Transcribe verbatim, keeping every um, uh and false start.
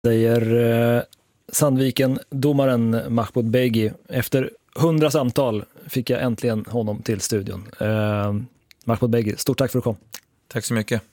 Säger eh, Sandviken-domaren Mahmoud Begi. Efter hundra samtal fick jag äntligen honom till studion. Eh, Mahmoud Begi, stort tack för att du kom. Tack så mycket.